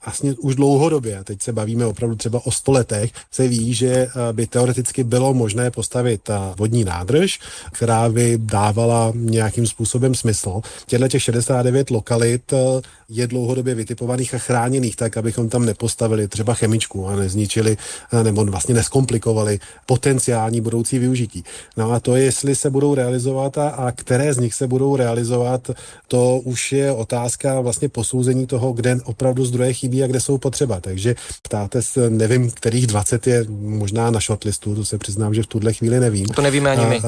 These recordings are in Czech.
vlastně už dlouhodobě, teď se bavíme opravdu třeba o 100 letech, se ví, že by teoreticky bylo možné postavit vodní nádrž, která by dávala nějakým způsobem smysl. Těch 69 lokalit je dlouhodobě vytipovaných a chráněných tak, abychom tam nepostavili třeba chemičku a nezničili nebo vlastně neskomplikovali potenciální budoucí využití. No a to, jestli se budou realizovat a které z nich se budou realizovat, to už je otázka vlastně posouzení toho, kde opravdu zdroje chybí a kde jsou potřeba. Takže ptáte se, nevím, kterých 20 je možná na shortlistu, to se přiznám, že v tuhle chvíli nevím. To nevíme ani my.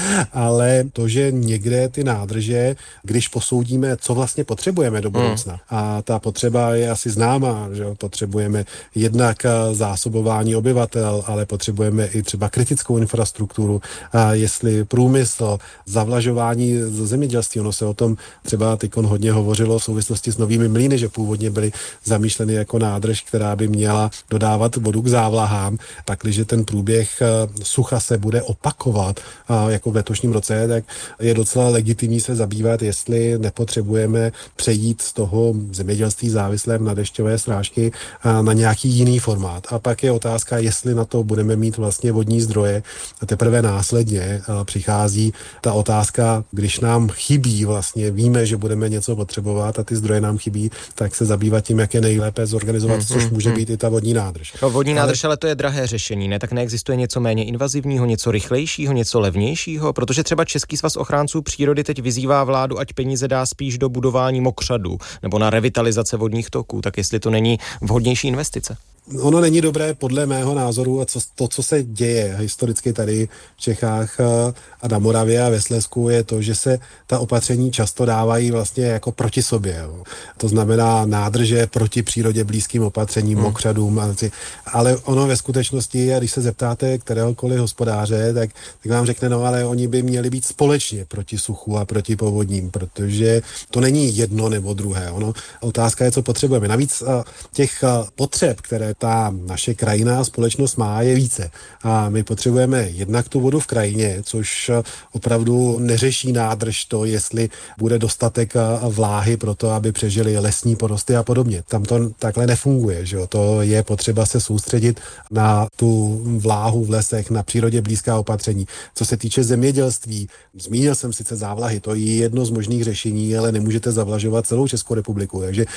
Ale to, že někde ty nádrže, když posoudíme, co vlastně potřebujeme do budoucna, a ta potřeba je asi známá, že potřebujeme jednak zásobování obyvatel, ale potřebujeme i třeba kritickou infrastrukturu, jestli průmysl, zavlažování ze zemědělství, ono se o tom třeba tykon hodně hovořilo v souvislosti s novými mlýny, že původně byly zamýšleny jako nádrž, která by měla dodávat vodu k závlahám, pakliže ten průběh sucha se bude opakovat jako v letošním roce, tak je docela legitimní se zabývat, jestli nepotřebujeme přejít z toho zemědělství závislém na dešťové srážky na nějaký jiný formát. A pak je otázka, jestli na to budeme mít vlastně vodní zdroje. A teprve následně přichází ta otázka, když nám chybí vlastně, víme, že budeme něco potřebovat a ty zdroje nám chybí, tak se zabývat tím, jak je nejlépe zorganizovat, což může být i ta vodní nádrž. No, vodní nádrž, ale to je drahé řešení, ne? Tak neexistuje něco méně invazivního, něco rychlejšího, něco levnějšího, protože třeba Český svaz ochránců přírody teď vyzývá vládu, ať peníze dá spíš do budování mokřadů nebo na revitalizace vodních toků, tak jestli to není vhodnější investice. Ono není dobré podle mého názoru a co se děje historicky tady v Čechách a na Moravě a ve Slezsku je to, že se ta opatření často dávají vlastně jako proti sobě. Jo. To znamená nádrže proti přírodě blízkým opatřením, mokřadům. Ale ono ve skutečnosti, a když se zeptáte kteréhokoliv hospodáře, tak vám řekne, no ale oni by měli být společně proti suchu a proti povodním, protože to není jedno nebo druhé. Otázka je, co potřebujeme. Navíc těch potřeb, které ta naše krajina a společnost má, je více. A my potřebujeme jednak tu vodu v krajině, což opravdu neřeší nádrž to, jestli bude dostatek vláhy pro to, aby přežili lesní porosty a podobně. Tam to takhle nefunguje, že jo? To je potřeba se soustředit na tu vláhu v lesech, na přírodě blízká opatření. Co se týče zemědělství, zmínil jsem sice závlahy, to je jedno z možných řešení, ale nemůžete zavlažovat celou Českou republiku. Takže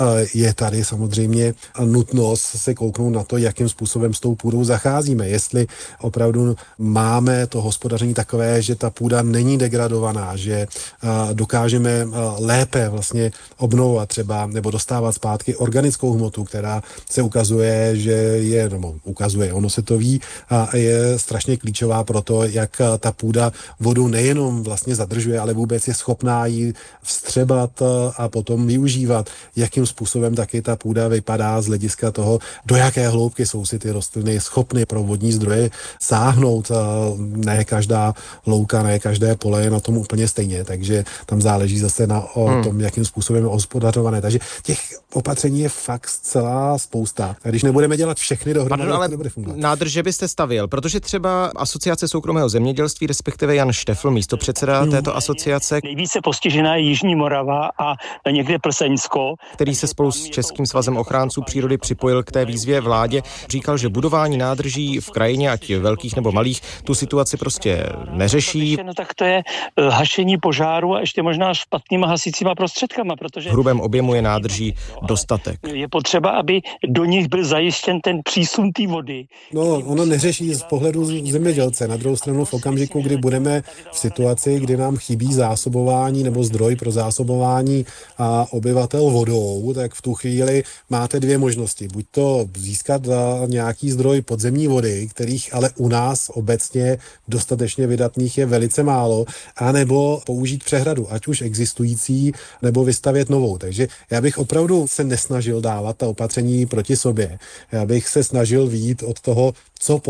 je tady samozřejmě nutnost se kouknout na to, jakým způsobem s tou půdou zacházíme. Jestli opravdu máme to hospodaření takové, že ta půda není degradovaná, že dokážeme lépe vlastně obnovovat třeba nebo dostávat zpátky organickou hmotu, která se ukazuje, že je, ono se to ví a je strašně klíčová pro to, jak ta půda vodu nejenom vlastně zadržuje, ale vůbec je schopná ji vstřebat a potom využívat, jakým způsobem taky ta půda vypadá z hlediska toho, do jaké hloubky jsou si ty rostliny schopny pro vodní zdroje sáhnout. Ne každá louka, ne každé pole je na tom úplně stejně, takže tam záleží zase na tom, jakým způsobem je hospodařované. Takže těch opatření je fakt celá spousta. A když nebudeme dělat všechny dohromady, to nebude fungovat. Nádrže byste stavěl, protože třeba Asociace soukromého zemědělství, respektive Jan Štefl, místopředseda této asociace. Nejvíce postižená je Jižní Morava a někde Plzeňsko, který se spolu s Českým svazem ochránců přírody připojil k té výzvě vládě, říkal, že budování nádrží v krajině, ať velkých nebo malých, tu situaci prostě neřeší. No tak to je hašení požáru a ještě možná špatnýma hasícíma prostředkama, protože v hrubém objemu je nádrží dostatek. Je potřeba, aby do nich byl zajištěn ten přísun té vody. No, ono neřeší z pohledu zemědělce. Na druhou stranu v okamžiku, kdy budeme v situaci, kdy nám chybí zásobování nebo zdroj pro zásobování obyvatel vodou, tak v tu chvíli máte dvě možnosti. Buď to získat nějaký zdroj podzemní vody, kterých ale u nás obecně dostatečně vydatných je velice málo, anebo použít přehradu, ať už existující, nebo vystavět novou. Takže já bych opravdu se nesnažil dávat ta opatření proti sobě. Já bych se snažil vyjít od toho, co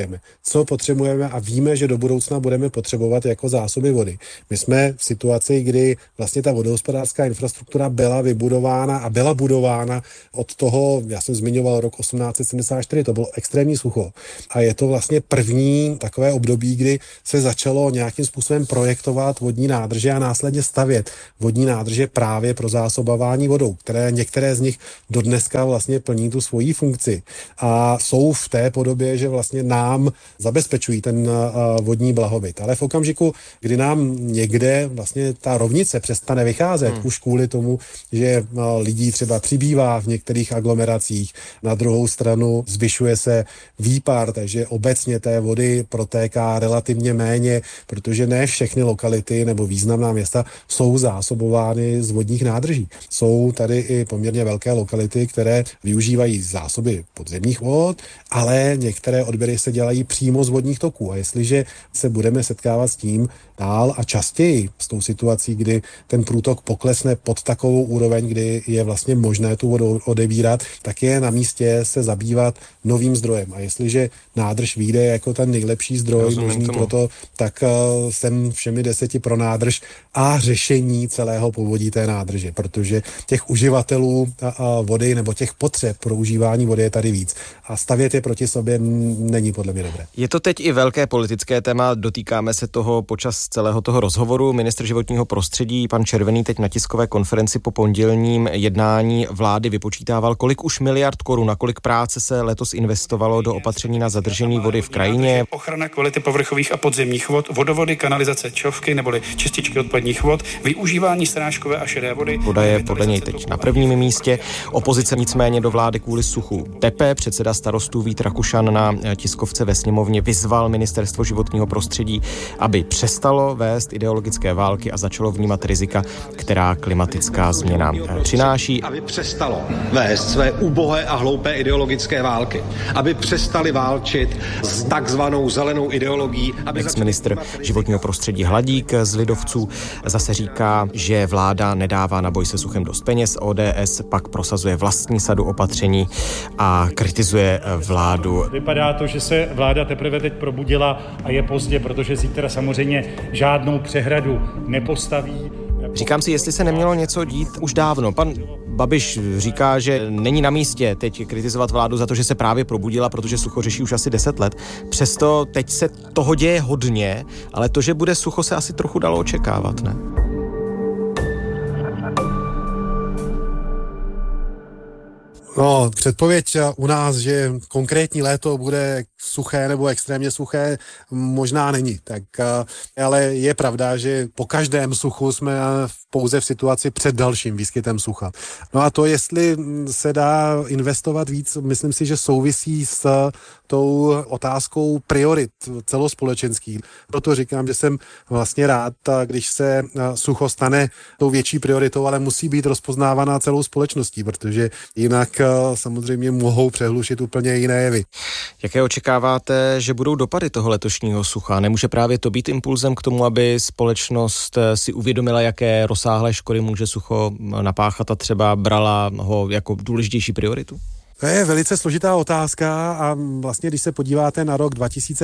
potřebujeme a víme, že do budoucna budeme potřebovat jako zásoby vody. My jsme v situaci, kdy vlastně ta vodohospodářská infrastruktura byla vybudována a byla budována od toho, já jsem zmiňoval rok 1874, to bylo extrémní sucho. A je to vlastně první takové období, kdy se začalo nějakým způsobem projektovat vodní nádrže a následně stavět vodní nádrže právě pro zásobování vodou, které některé z nich nádržích dodneska vlastně plní tu svoji funkci a jsou v té podobě, že vlastně nám zabezpečují ten vodní blahobyt. Ale v okamžiku, kdy nám někde vlastně ta rovnice přestane vycházet, už kvůli tomu, že lidí třeba přibývá v některých aglomeracích, na druhou stranu zvyšuje se výpar, takže obecně té vody protéká relativně méně, protože ne všechny lokality nebo významná města jsou zásobovány z vodních nádrží. Jsou tady i poměrně velké lokality, které využívají zásoby podzemních vod, ale některé odběry se dělají přímo z vodních toků. A jestliže se budeme setkávat s tím dál a častěji s tou situací, kdy ten průtok poklesne pod takovou úroveň, kdy je vlastně možné tu vodu odebírat, tak je na místě se zabývat novým zdrojem. A jestliže nádrž vyjde jako ten nejlepší zdroj možný pro to, tak jsem všemi 10 pro nádrž a řešení celého povodí té nádrže, protože těch uživatelů vody nebo těch potřeb pro užívání vody je tady víc. A stavět je proti sobě není podle mě dobré. Je to teď i velké politické téma, dotýkáme se toho počas celého toho rozhovoru. Ministr životního prostředí, pan Červený, teď na tiskové konferenci po pondělním jednání vlády vypočítával, kolik už miliard korun, na kolik práce se letos investovalo do opatření na zadržení vody v krajině. Ochrana kvality povrchových a podzemních vod, vodovody, kanalizace, čovky neboli čističky odpadních vod, využívání srážkové a šedé vody. Voda je podle něj teď na prvním místě. Opozice nicméně do vlády kvůli suchu tepe. Předseda Starostů Vít Rakušan na tiskovce ve sněmovně vyzval ministerstvo životního prostředí, aby přestalo vést ideologické války a začalo vnímat rizika, která klimatická změna přináší. Aby přestalo vést své ubohé a hloupé ideologické války. Aby přestali válčit s takzvanou zelenou ideologií. Ex-ministr životního prostředí Hladík z lidovců zase říká, že vláda nedává na boj se suchem dost peněz. ODS pak prosazuje vlastní sadu opatření a kritizuje vládu. Vypadá to, že se vláda teprve teď probudila a je pozdě, protože zítra samozřejmě žádnou přehradu nepostaví. Říkám si, jestli se nemělo něco dít už dávno. Pan Babiš říká, že není na místě teď kritizovat vládu za to, že se právě probudila, protože sucho řeší už asi 10 let. Přesto teď se toho děje hodně, ale to, že bude sucho, se asi trochu dalo očekávat, ne? No, předpověď u nás, že konkrétní léto bude suché nebo extrémně suché, možná není. Tak, ale je pravda, že po každém suchu jsme pouze v situaci před dalším výskytem sucha. No a to, jestli se dá investovat víc, myslím si, že souvisí s tou otázkou priorit celospolečenských. Proto říkám, že jsem vlastně rád, když se sucho stane tou větší prioritou, ale musí být rozpoznávaná celou společností, protože jinak samozřejmě mohou přehlušit úplně jiné jevy. Jaké očekáváte, že budou dopady toho letošního sucha? Nemůže právě to být impulzem k tomu, aby společnost si uvědomila, jaké rozsáhlé škody může sucho napáchat a třeba brala ho jako důležitější prioritu? To je velice složitá otázka a vlastně, když se podíváte na rok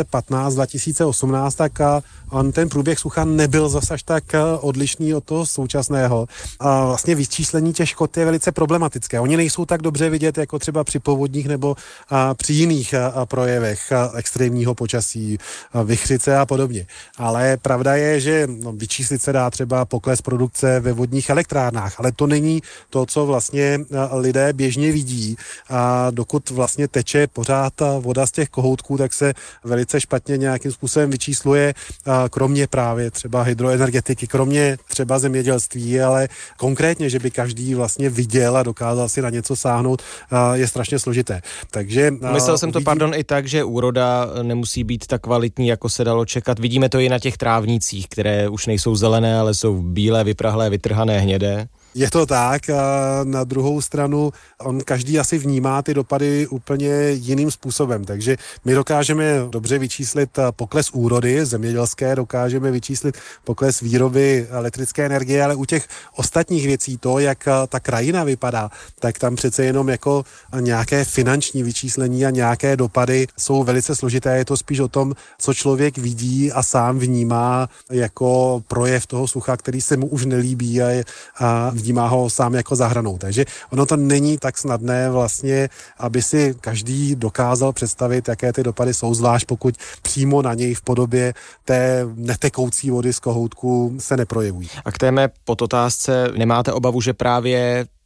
2015-2018, tak on ten průběh sucha nebyl zas až tak odlišný od toho současného. A vlastně vyčíslení těch škod je velice problematické. Oni nejsou tak dobře vidět, jako třeba při povodních nebo při jiných projevech extrémního počasí, vichřice a podobně. Ale pravda je, že vyčíslit se dá třeba pokles produkce ve vodních elektrárnách, ale to není to, co vlastně lidé běžně vidí. A dokud vlastně teče pořád ta voda z těch kohoutků, tak se velice špatně nějakým způsobem vyčísluje, kromě právě třeba hydroenergetiky, kromě třeba zemědělství, ale konkrétně, že by každý vlastně viděl a dokázal si na něco sáhnout, je strašně složité. Takže myslel jsem to, i tak, že úroda nemusí být tak kvalitní, jako se dalo čekat. Vidíme to i na těch trávnicích, které už nejsou zelené, ale jsou bílé, vyprahlé, vytrhané, hnědé. Je to tak, a na druhou stranu každý asi vnímá ty dopady úplně jiným způsobem, takže my dokážeme dobře vyčíslit pokles úrody zemědělské, dokážeme vyčíslit pokles výroby elektrické energie, ale u těch ostatních věcí, to, jak ta krajina vypadá, tak tam přece jenom jako nějaké finanční vyčíslení a nějaké dopady jsou velice složité. Je to spíš o tom, co člověk vidí a sám vnímá jako projev toho sucha, který se mu už nelíbí a vnímá ho sám jako za hranou. Takže ono to není tak snadné vlastně, aby si každý dokázal představit, jaké ty dopady jsou, zvlášť pokud přímo na něj v podobě té netekoucí vody z kohoutku se neprojevují. A k té mé podotázce, nemáte obavu, že právě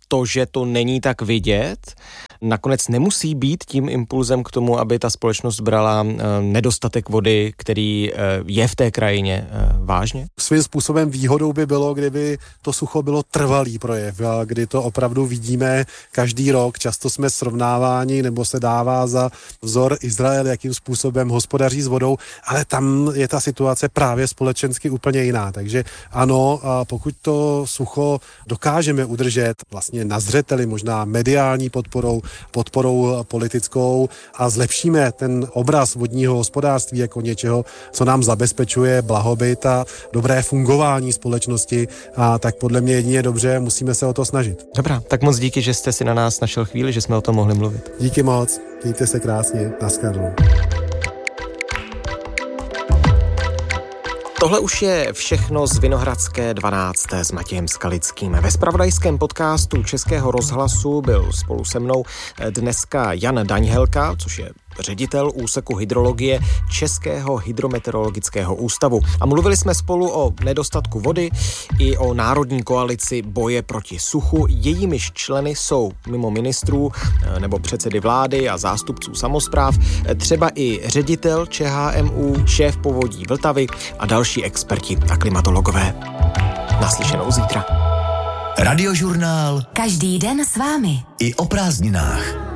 to, že to není tak vidět, nakonec nemusí být tím impulzem k tomu, aby ta společnost brala nedostatek vody, který je v té krajině, vážně? Svým způsobem výhodou by bylo, kdyby to sucho bylo trvalý projev, kdy to opravdu vidíme každý rok. Často jsme srovnáváni nebo se dává za vzor Izrael, jakým způsobem hospodaří s vodou, ale tam je ta situace právě společensky úplně jiná. Takže ano, pokud to sucho dokážeme udržet vlastně na zřeteli, možná mediální podporou politickou a zlepšíme ten obraz vodního hospodářství jako něčeho, co nám zabezpečuje blahobyt a dobré fungování společnosti, tak podle mě jedině dobře, musíme se o to snažit. Dobrá, tak moc díky, že jste si na nás našel chvíli, že jsme o tom mohli mluvit. Díky moc, mějte se krásně, naschledanou. Tohle už je všechno z Vinohradské 12. s Matějem Skalickým. Ve zpravodajském podcastu Českého rozhlasu byl spolu se mnou dneska Jan Daňhelka, což je ředitel úseku hydrologie Českého hydrometeorologického ústavu. A mluvili jsme spolu o nedostatku vody i o národní koalici boje proti suchu. Jejímiž členy jsou mimo ministrů nebo předsedy vlády a zástupců samospráv třeba i ředitel ČHMÚ, šéf povodí Vltavy a další experti a klimatologové. Naslyšenou zítra. Radiožurnál. Každý den s vámi. I o prázdninách.